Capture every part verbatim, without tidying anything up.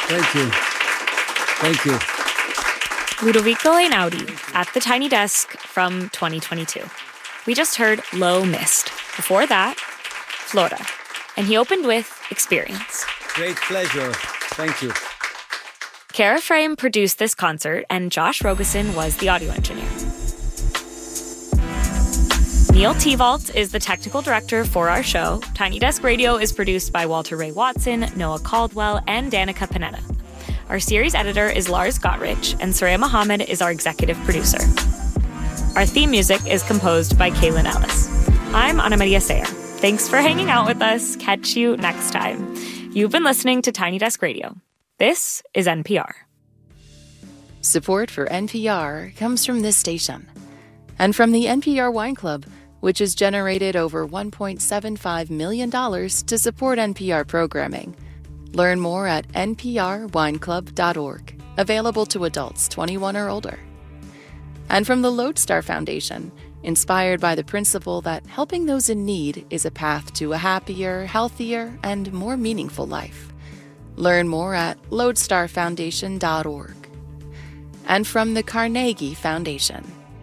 Thank you. Thank you. Ludovico Einaudi at the Tiny Desk from twenty twenty-two. We just heard Low Mist. Before that, Flora. And he opened with Experience. Great pleasure. Thank you. Kara Frame produced this concert, and Josh Robeson was the audio engineer. Neil Tevault is the technical director for our show. Tiny Desk Radio is produced by Walter Ray Watson, Noah Caldwell, and Danica Panetta. Our series editor is Lars Gottrich, and Soraya Mohammed is our executive producer. Our theme music is composed by Kaylin Ellis. I'm Ana Maria Sayer. Thanks for hanging out with us. Catch you next time. You've been listening to Tiny Desk Radio. This is N P R. Support for N P R comes from this station and from the N P R Wine Club, which has generated over one point seven five million dollars to support N P R programming. Learn more at n p r wine club dot org. Available to adults twenty-one or older. And from the Lodestar Foundation, inspired by the principle that helping those in need is a path to a happier, healthier, and more meaningful life. Learn more at lodestar foundation dot org. And from the Carnegie Foundation.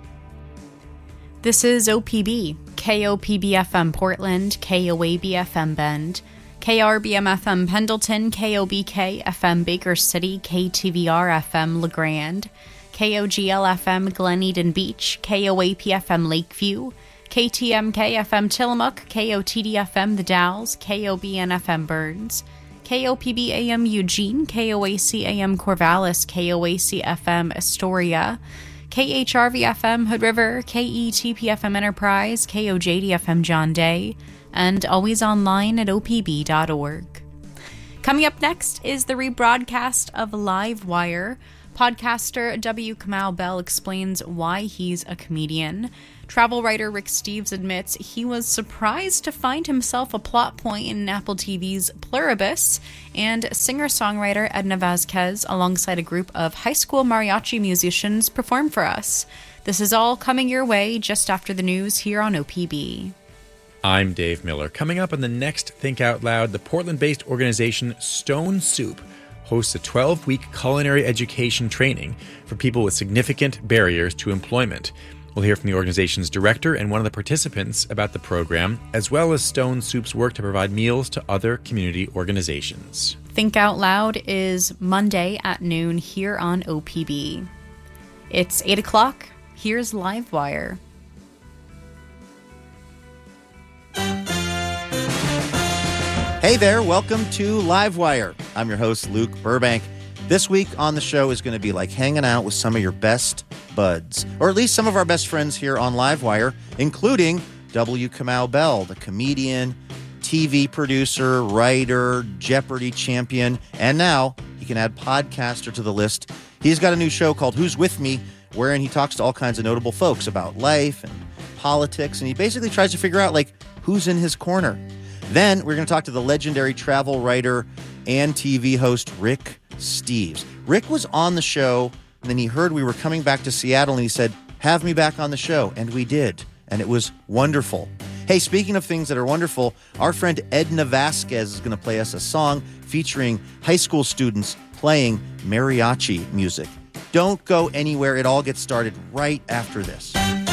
This is O P B, K O P B F M Portland, K O A B F M Bend, K R B M F M Pendleton, K O B K F M Baker City, K T V R F M LeGrand, K O G L F M Glen Eden Beach, K O A P F M Lakeview, K T M K F M Tillamook, K O T D F M The Dalles, K O B N F M Burns, K O P B A M Eugene, K O A C A M Corvallis, K O A C F M Astoria, K H R V F M Hood River, K E T P F M Enterprise, K O J D F M John Day, and always online at o p b dot org. Coming up next is the rebroadcast of Live Wire. Podcaster W. Kamau Bell explains why he's a comedian. Travel writer Rick Steves admits he was surprised to find himself a plot point in Apple T V's Pluribus. And singer-songwriter Edna Vasquez, alongside a group of high school mariachi musicians, perform for us. This is all coming your way just after the news here on O P B. I'm Dave Miller. Coming up on the next Think Out Loud, the Portland-based organization Stone Soup hosts a twelve-week culinary education training for people with significant barriers to employment. We'll hear from the organization's director and one of the participants about the program, as well as Stone Soup's work to provide meals to other community organizations. Think Out Loud is Monday at noon here on O P B. It's eight o'clock. Here's Live Wire. Hey there, welcome to Livewire. I'm your host, Luke Burbank. This week on the show is going to be like hanging out with some of your best buds, or at least some of our best friends here on Livewire, including W. Kamau Bell, the comedian, T V producer, writer, Jeopardy champion, and now he can add podcaster to the list. He's got a new show called Who's With Me, wherein he talks to all kinds of notable folks about life and politics, and he basically tries to figure out, like, who's in his corner. Then we're going to talk to the legendary travel writer and T V host Rick Steves. Rick was on the show, and then he heard we were coming back to Seattle, and he said, have me back on the show. And we did, and it was wonderful. Hey, speaking of things that are wonderful, our friend Edna Vasquez is going to play us a song featuring high school students playing mariachi music. Don't go anywhere. It all gets started right after this.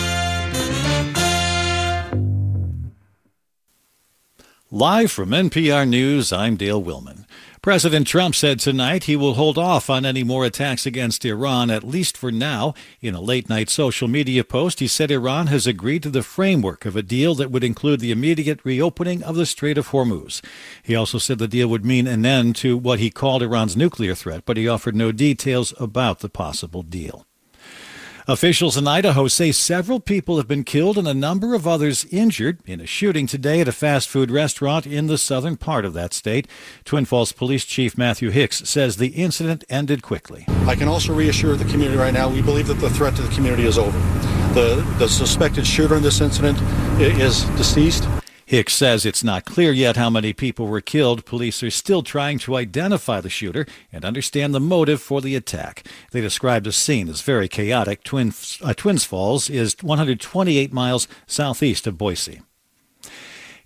Live from N P R News, I'm Dale Willman. President Trump said tonight he will hold off on any more attacks against Iran, at least for now. In a late-night social media post, he said Iran has agreed to the framework of a deal that would include the immediate reopening of the Strait of Hormuz. He also said the deal would mean an end to what he called Iran's nuclear threat, but he offered no details about the possible deal. Officials in Idaho say several people have been killed and a number of others injured in a shooting today at a fast food restaurant in the southern part of that state. Twin Falls Police Chief Matthew Hicks says the incident ended quickly. I can also reassure the community right now, we believe that the threat to the community is over. The, the suspected shooter in this incident is deceased. Hicks says it's not clear yet how many people were killed. Police are still trying to identify the shooter and understand the motive for the attack. They described the scene as very chaotic. Twin, uh, Twins Falls is one hundred twenty-eight miles southeast of Boise.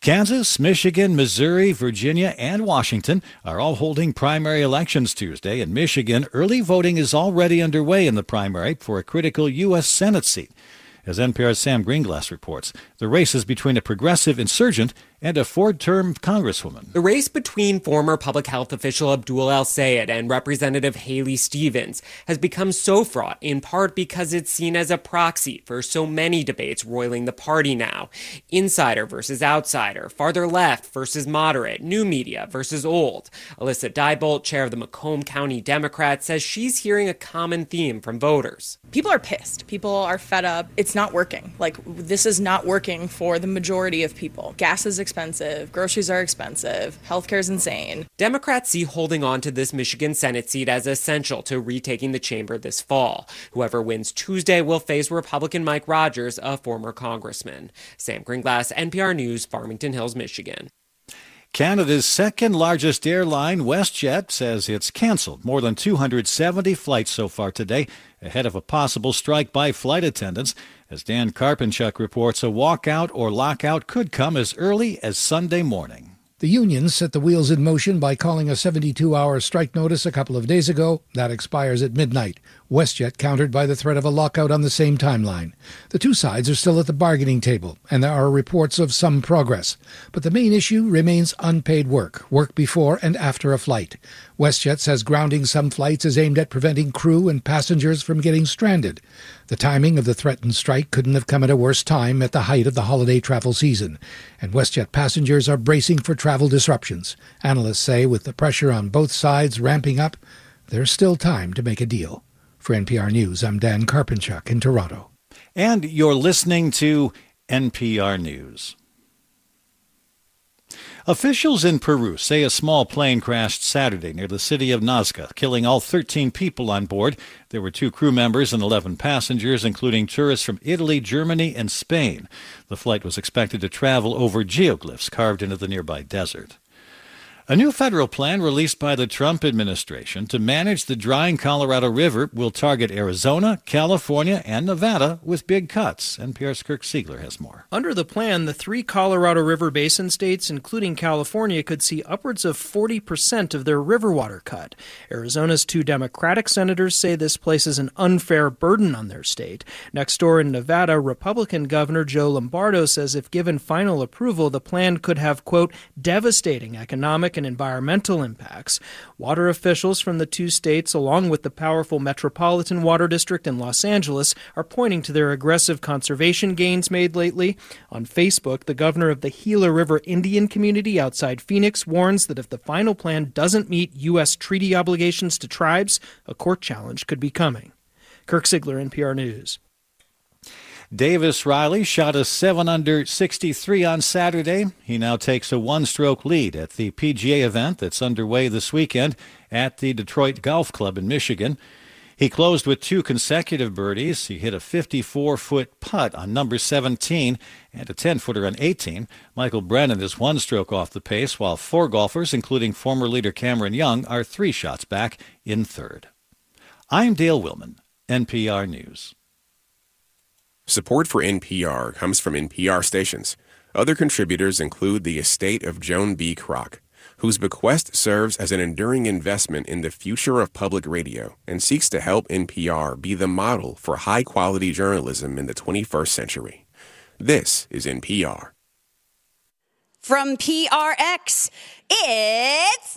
Kansas, Michigan, Missouri, Virginia, and Washington are all holding primary elections Tuesday. In Michigan, early voting is already underway in the primary for a critical U S Senate seat. As N P R's Sam Greenglass reports, the race is between a progressive insurgent and a four-term congresswoman. The race between former public health official Abdul El-Sayed and Representative Haley Stevens has become so fraught, in part because it's seen as a proxy for so many debates roiling the party now. Insider versus outsider, farther left versus moderate, new media versus old. Alyssa Diebolt, chair of the Macomb County Democrats, says she's hearing a common theme from voters. People are pissed. People are fed up. It's not working. Like, this is not working for the majority of people. Gas is expensive. Groceries are expensive. Healthcare is insane. Democrats see holding on to this Michigan Senate seat as essential to retaking the chamber this fall. Whoever wins Tuesday will face Republican Mike Rogers, a former congressman. Sam Greenglass, N P R News, Farmington Hills, Michigan. Canada's second-largest airline, WestJet, says it's canceled more than two hundred seventy flights so far today, ahead of a possible strike by flight attendants. As Dan Karpenchuk reports, a walkout or lockout could come as early as Sunday morning. The union set the wheels in motion by calling a seventy-two hour strike notice a couple of days ago. That expires at midnight. WestJet countered by the threat of a lockout on the same timeline. The two sides are still at the bargaining table, and there are reports of some progress. But the main issue remains unpaid work, work before and after a flight. WestJet says grounding some flights is aimed at preventing crew and passengers from getting stranded. The timing of the threatened strike couldn't have come at a worse time at the height of the holiday travel season, and WestJet passengers are bracing for travel disruptions. Analysts say with the pressure on both sides ramping up, there's still time to make a deal. For N P R News, I'm Dan Karpenchuk in Toronto. And you're listening to N P R News. Officials in Peru say a small plane crashed Saturday near the city of Nazca, killing all thirteen people on board. There were two crew members and eleven passengers, including tourists from Italy, Germany, and Spain. The flight was expected to travel over geoglyphs carved into the nearby desert. A new federal plan released by the Trump administration to manage the drying Colorado River will target Arizona, California, and Nevada with big cuts. N P R's Kirk Siegler has more. Under the plan, the three Colorado River Basin states, including California, could see upwards of forty percent of their river water cut. Arizona's two Democratic senators say this places an unfair burden on their state. Next door in Nevada, Republican Governor Joe Lombardo says if given final approval, the plan could have, quote, devastating economic and environmental impacts. Water officials from the two states, along with the powerful Metropolitan Water District in Los Angeles, are pointing to their aggressive conservation gains made lately. On Facebook, the governor of the Gila River Indian community outside Phoenix warns that if the final plan doesn't meet U S treaty obligations to tribes, a court challenge could be coming. Kirk Siegler, N P R News. Davis Riley shot a seven under sixty-three on Saturday. He now takes a one-stroke lead at the P G A event that's underway this weekend at the Detroit Golf Club in Michigan. He closed with two consecutive birdies. He hit a fifty-four foot putt on number seventeen and a ten-footer on eighteen. Michael Brennan is one stroke off the pace, while four golfers, including former leader Cameron Young, are three shots back in third. I'm Dale Willman, N P R News. Support for N P R comes from N P R stations. Other contributors include the estate of Joan B. Kroc, whose bequest serves as an enduring investment in the future of public radio and seeks to help N P R be the model for high-quality journalism in the twenty-first century. This is N P R. From P R X, it's...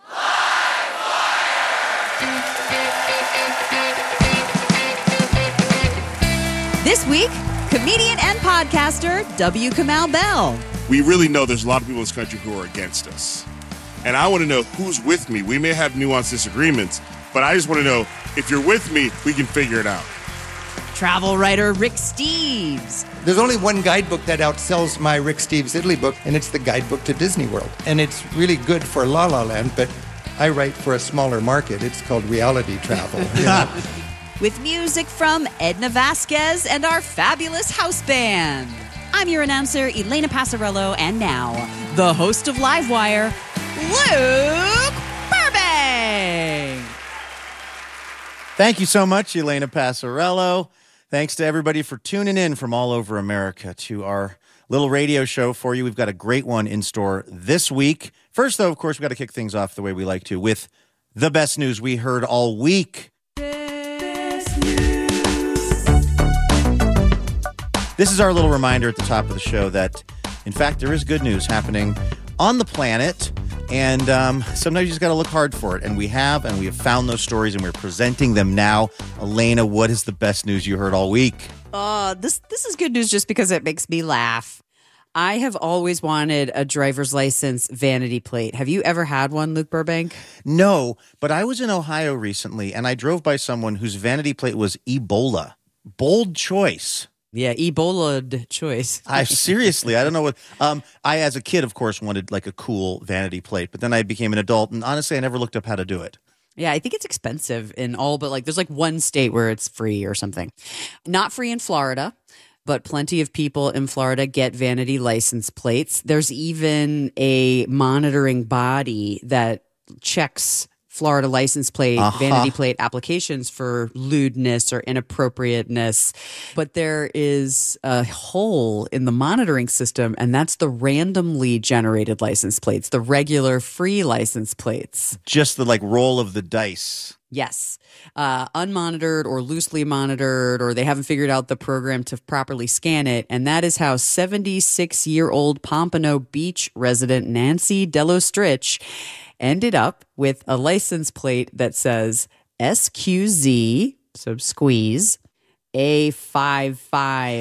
This week, comedian and podcaster W. Kamau Bell. We really know there's a lot of people in this country who are against us. And I want to know who's with me. We may have nuanced disagreements, but I just want to know if you're with me, we can figure it out. Travel writer Rick Steves. There's only one guidebook that outsells my Rick Steves Italy book, and it's the guidebook to Disney World. And it's really good for La La Land, but I write for a smaller market. It's called reality travel. You know? With music from Edna Vasquez and our fabulous house band. I'm your announcer, Elena Passarello, and now, the host of Livewire, Luke Burbank. Thank you so much, Elena Passarello. Thanks to everybody for tuning in from all over America to our little radio show for you. We've got a great one in store this week. First, though, of course, we've got to kick things off the way we like to with the best news we heard all week. This is our little reminder at the top of the show that, in fact, there is good news happening on the planet. And um, sometimes you just got to look hard for it. And we have, and we have found those stories, and we're presenting them now. Elena, what is the best news you heard all week? Uh, this this is good news just because it makes me laugh. I have always wanted a driver's license vanity plate. Have you ever had one, Luke Burbank? No, but I was in Ohio recently, and I drove by someone whose vanity plate was Ebola. Bold choice. Yeah, Ebola choice. I seriously, I don't know what. Um, I, as a kid, of course, wanted like a cool vanity plate, but then I became an adult, and honestly, I never looked up how to do it. Yeah, I think it's expensive in all, but like there's like one state where it's free or something. Not free in Florida, but plenty of people in Florida get vanity license plates. There's even a monitoring body that checks Florida license plate, uh-huh. vanity plate applications for lewdness or inappropriateness. But there is a hole in the monitoring system, and that's the randomly generated license plates, the regular free license plates. Just the like roll of the dice. Yes. Uh, unmonitored or loosely monitored, or they haven't figured out the program to properly scan it. And that is how seventy-six-year-old Pompano Beach resident Nancy Delostrich ended up with a license plate that says S Q Z, so squeeze, A fifty-five.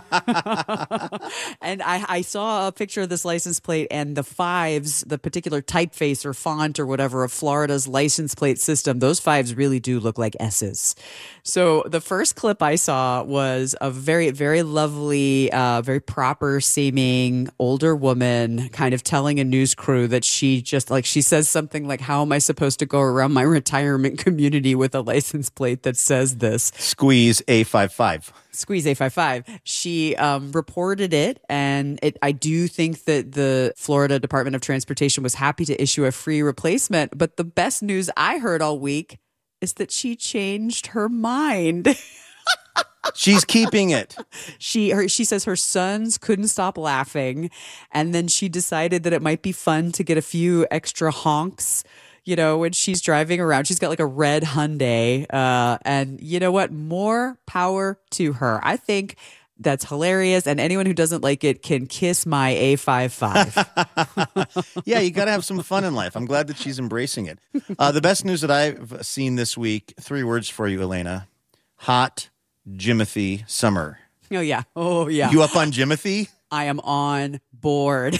And I, I saw a picture of this license plate, and the fives, the particular typeface or font or whatever of Florida's license plate system, those fives really do look like S's. So the first clip I saw was a very, very lovely, uh, very proper seeming older woman kind of telling a news crew that she just like, she says something like, how am I supposed to go around my retirement community with a license plate that says this? Squeeze A fifty-five. Squeeze A fifty-five. She um, reported it, and it, I do think that the Florida Department of Transportation was happy to issue a free replacement. But the best news I heard all week is that she changed her mind. She's keeping it. She her, she says her sons couldn't stop laughing, and then she decided that it might be fun to get a few extra honks. You know, when she's driving around, she's got like a red Hyundai. Uh, and you know what? More power to her. I think that's hilarious. And anyone who doesn't like it can kiss my A fifty-five. Yeah, you got to have some fun in life. I'm glad that she's embracing it. Uh, the best news that I've seen this week, three words for you, Elena. Hot Jimothy summer. Oh, yeah. Oh, yeah. You up on Jimothy? I am on board.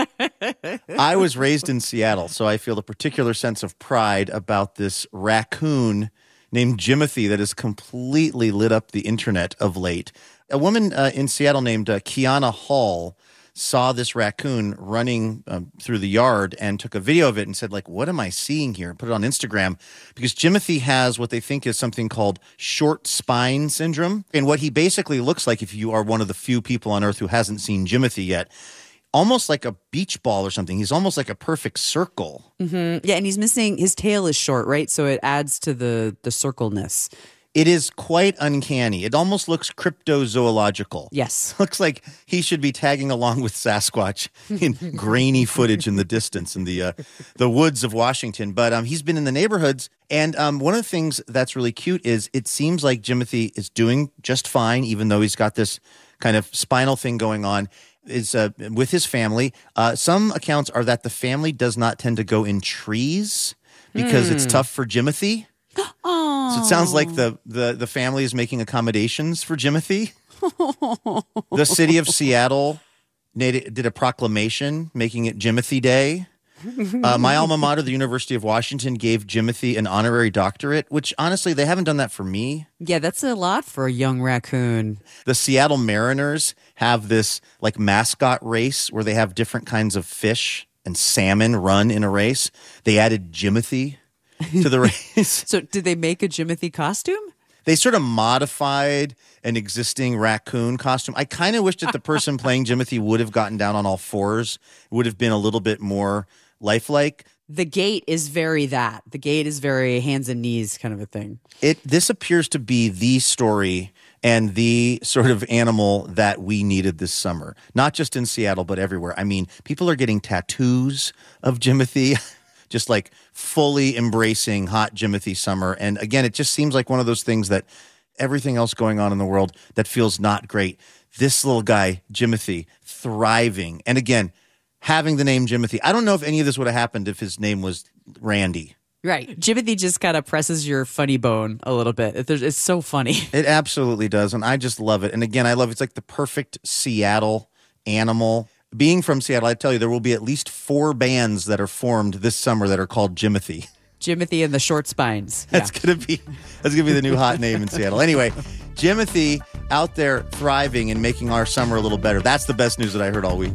I was raised in Seattle, so I feel a particular sense of pride about this raccoon named Jimothy that has completely lit up the internet of late. A woman uh, in Seattle named uh, Kiana Hall saw this raccoon running um, through the yard and took a video of it and said, like, what am I seeing here? And put it on Instagram because Jimothy has what they think is something called short spine syndrome. And what he basically looks like, if you are one of the few people on earth who hasn't seen Jimothy yet, almost like a beach ball or something. He's almost like a perfect circle. Mm-hmm. Yeah, and he's missing, his tail is short, right? So it adds to the, the circleness. It is quite uncanny. It almost looks cryptozoological. Yes. Looks like he should be tagging along with Sasquatch in grainy footage in the distance in the uh, the woods of Washington. But um, he's been in the neighborhoods. And um, one of the things that's really cute is it seems like Jimothy is doing just fine, even though he's got this kind of spinal thing going on. Is uh, with his family. Uh, some accounts are that the family does not tend to go in trees because hmm. it's tough for Jimothy. Oh. So it sounds like the, the, the family is making accommodations for Jimothy. The city of Seattle did, did a proclamation making it Jimothy Day. Uh, my alma mater, the University of Washington, gave Jimothy an honorary doctorate, which honestly, they haven't done that for me. Yeah, that's a lot for a young raccoon. The Seattle Mariners have this like mascot race where they have different kinds of fish and salmon run in a race. They added Jimothy to the race. So did they make a Jimothy costume? They sort of modified an existing raccoon costume. I kind of wish that the person playing Jimothy would have gotten down on all fours. It would have been a little bit more lifelike. The gait is very that. The gait is very hands and knees kind of a thing. It This appears to be the story and the sort of animal that we needed this summer, not just in Seattle, but everywhere. I mean, people are getting tattoos of Jimothy, just like fully embracing hot Jimothy summer. And again, it just seems like one of those things that everything else going on in the world that feels not great. This little guy, Jimothy, thriving. And again, having the name Jimothy. I don't know if any of this would have happened if his name was Randy. Right. Jimothy just kind of presses your funny bone a little bit. It- It's so funny. It absolutely does, and I just love it. And again, I love it's like the perfect Seattle animal. Being from Seattle, I tell you, there will be at least four bands that are formed this summer that are called Jimothy. Jimothy and the Short Spines. That's gonna be that's gonna be the new hot name in Seattle. Anyway, Jimothy out there thriving and making our summer a little better. That's the best news that I heard all week.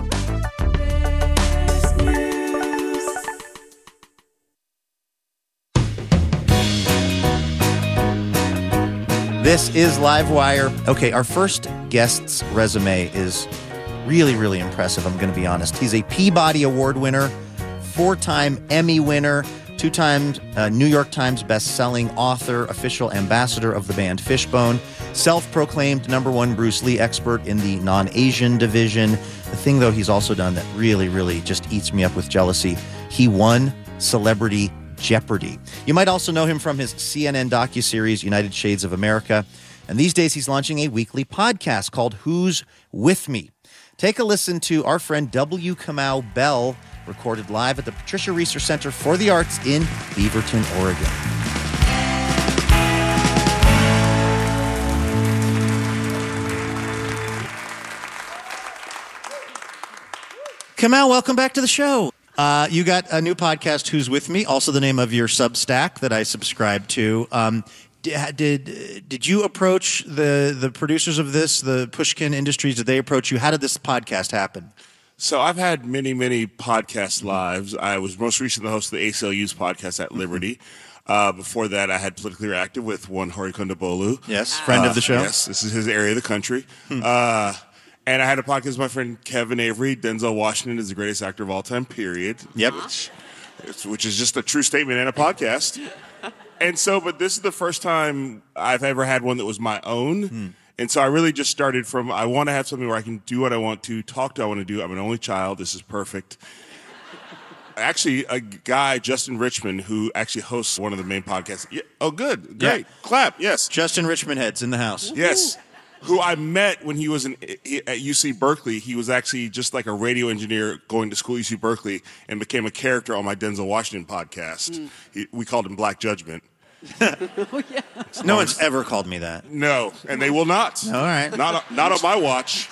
This is Livewire. Okay, our first guest's resume is really, really impressive, I'm going to be honest. He's a Peabody Award winner, four-time Emmy winner, two-time uh, New York Times best-selling author, official ambassador of the band Fishbone, self-proclaimed number one Bruce Lee expert in the non-Asian division. The thing, though, he's also done that really, really just eats me up with jealousy, he won Celebrity Jeopardy. You might also know him from his C N N docuseries, United Shades of America. And these days, he's launching a weekly podcast called Who's With Me? Take a listen to our friend W. Kamau Bell, recorded live at the Patricia Research Center for the Arts in Beaverton, Oregon. Kamau, welcome back to the show. Uh, you got a new podcast, Who's With Me, also the name of your Substack that I subscribe to. Um, did, did did you approach the the producers of this, the Pushkin Industries? Did they approach you? How did this podcast happen? So I've had many, many podcast lives. I was most recently the host of the A C L U's podcast at Liberty. Uh, before that, I had Politically Reactive with one Hari Kondabolu. Yes, friend uh, of the show. Yes, this is his area of the country. Hmm. Uh, and I had a podcast with my friend Kevin Avery. Denzel Washington is the greatest actor of all time, period. Yep. Which, which is just a true statement and a podcast. And so, but this is the first time I've ever had one that was my own. Hmm. And so I really just started from, I want to have something where I can do what I want to, talk to what I want to do. I'm an only child. This is perfect. Actually, a guy, Justin Richmond, who actually hosts one of the main podcasts. Yeah, oh, good. Great. Yeah. Clap. Yes. Justin Richmond heads in the house. Yes. Who I met when he was in, at U C Berkeley. He was actually just like a radio engineer going to school at U C Berkeley and became a character on my Denzel Washington podcast. Mm. He, we called him Black Judgment. Oh, yeah. No one's ever called me that. No, and they will not. All right. Not, not on my watch.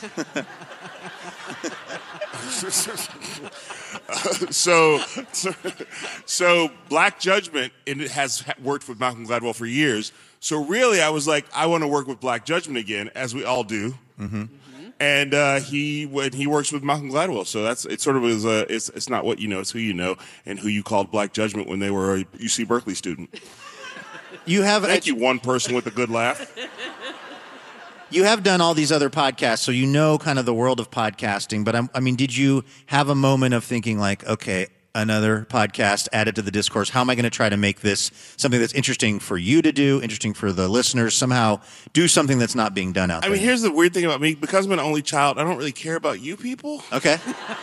so, so, so Black Judgment, and it has worked with Malcolm Gladwell for years. So really, I was like, I want to work with Black Judgment again, as we all do. Mm-hmm. And uh, he when he works with Malcolm Gladwell, so that's it. Sort of is a it's it's not what you know, it's who you know, and who you called Black Judgment when they were a U C Berkeley student. You have thank you, one person with a good laugh. You have done all these other podcasts, so you know kind of the world of podcasting. But I'm, I mean, did you have a moment of thinking like, okay, another podcast added to the discourse? How am I going to try to make this something that's interesting for you to do, interesting for the listeners? Somehow do something that's not being done out I there. mean, here's the weird thing about me: because I'm an only child, I don't really care about you people. Okay.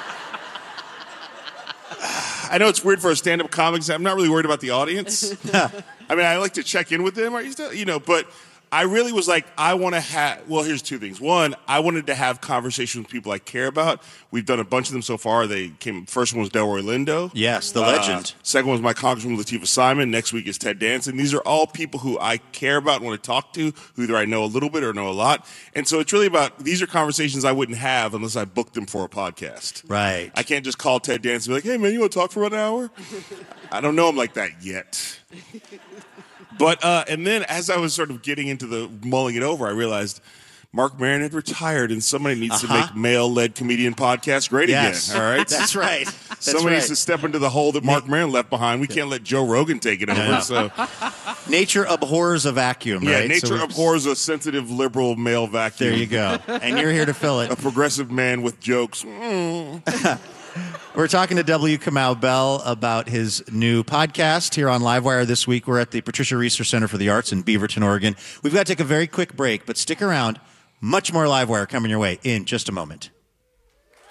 I know it's weird for a stand-up comic. I'm not really worried about the audience. I mean, I like to check in with them, are you still, you know, but I really was like, I want to have, well, here's two things. One, I wanted to have conversations with people I care about. We've done a bunch of them so far. They came, first one was Delroy Lindo. Yes, the uh, legend. Second one was my Congresswoman Latifah Simon. Next week is Ted Danson. These are all people who I care about and want to talk to, who either I know a little bit or know a lot. And so it's really about, these are conversations I wouldn't have unless I booked them for a podcast. Right. I can't just call Ted Danson and be like, hey, man, you want to talk for an hour? I don't know him like that yet. But, uh, and then as I was sort of getting into the mulling it over, I realized Mark Maron had retired and somebody needs uh-huh. to make male-led comedian podcasts great yes. again, all right? That's right. That's somebody right. needs to step into the hole that Mark Maron left behind. We can't let Joe Rogan take it over. Yeah. So nature abhors a vacuum, yeah, right? nature so abhors a sensitive, liberal male vacuum. There you go. And you're here to fill it. A progressive man with jokes. Mm. We're talking to W. Kamau Bell about his new podcast here on Livewire this week. We're at the Patricia Research Center for the Arts in Beaverton, Oregon. We've got to take a very quick break, but stick around. Much more Livewire coming your way in just a moment.